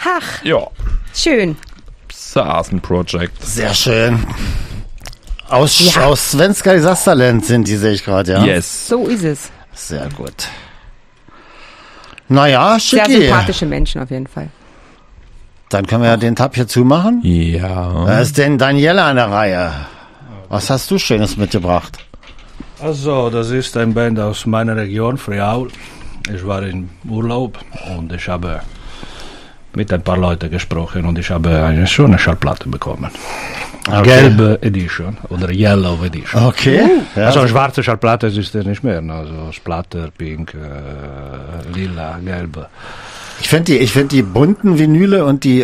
Tag. Ja. Schön. Saßen Project. Sehr schön. Aus Svenska i Sasterland sind die, sehe ich gerade, ja? Yes. So ist es. Sehr gut. Naja, Sehr schicki. sympathische Menschen auf jeden Fall. Dann können wir ja den Tab hier zumachen. Ja. Da ist denn Daniela an der Reihe. Was hast du Schönes mitgebracht? Also, das ist ein Band aus meiner Region, Friaul. Ich war im Urlaub und ich habe mit ein paar Leuten gesprochen und ich habe eine schöne Schallplatte bekommen. Okay. Gelbe Edition oder Yellow Edition. Okay. Ja. Also schwarze Schallplatte ist es nicht mehr. Also Splatter, Pink, Lila, Gelbe. Ich finde die bunten Vinyle und die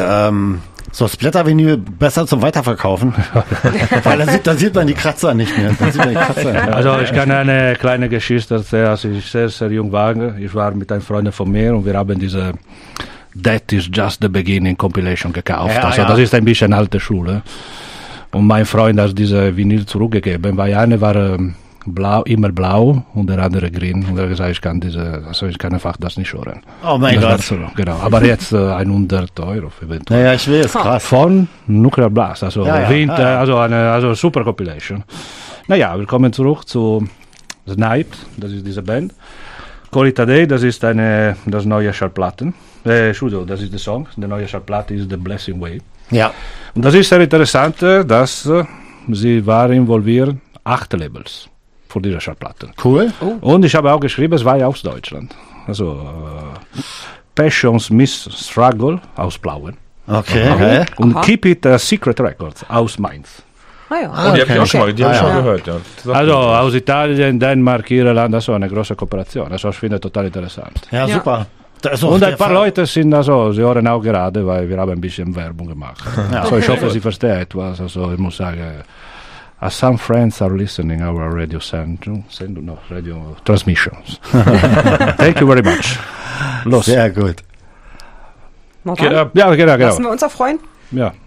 so Splatter-Vinyl besser zum Weiterverkaufen. Weil da sieht man die Kratzer nicht mehr. Also ich kann eine kleine Geschichte erzählen, als ich sehr, sehr jung war. Ich war mit einem Freund von mir und wir haben diese That is Just the Beginning Compilation gekauft. Ja, also ja. das ist ein bisschen alte Schule. Und mein Freund hat diese Vinyl zurückgegeben, weil eine war blau, immer blau und der andere grün. Und er hat gesagt, ich kann einfach das nicht hören. Oh mein Das war Gott. so, genau. Aber jetzt 100 € eventuell. Naja, ich weiß, krass. Von Nuclear Blast, also Ja, ja, Winter, ja, ja. also super Compilation. Naja, wir kommen zurück zu Sniped, das ist diese Band. Quality Day, das ist das neue Schallplatten. Entschuldigung, das ist der Song. Die neue Schallplatte ist The Blessing Way. Ja. Und das ist sehr interessant, dass sie waren involviert 8 Labels für diese Schallplatten. Cool. Und ich habe auch geschrieben, es war ja aus Deutschland. Also Passions Miss Struggle aus Plauen. Okay. Und Keep It a Secret Records aus Mainz. Ah ja. Die habe ich auch schon mal, die habe ich schon gehört. Ja. Also aus Italien, Dänemark, Irland, also eine große Kooperation. Also ich finde total interessant. Ja, super. Da ist auch Und der ein paar Fall. Leute sind also, sie hören auch gerade, weil wir haben ein bisschen Werbung gemacht. Also ich hoffe, sie verstehen etwas. Also ich muss sagen, some friends are listening our radio radio transmissions. Thank you very much. Los. Sehr gut. Na Get dann, up. Ja, genau. lassen wir uns auch freuen. Ja.